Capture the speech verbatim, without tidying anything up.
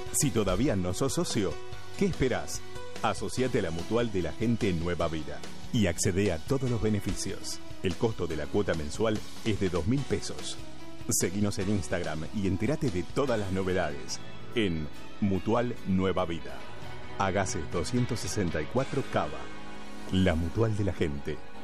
Si todavía no sos socio, ¿qué esperás? Asociate a la Mutual de la Gente Nueva Vida y accede a todos los beneficios. El costo de la cuota mensual es de dos mil pesos. Seguinos en Instagram y entérate de todas las novedades en Mutual Nueva Vida. Agasse doscientos sesenta y cuatro Cava. La Mutual de la Gente.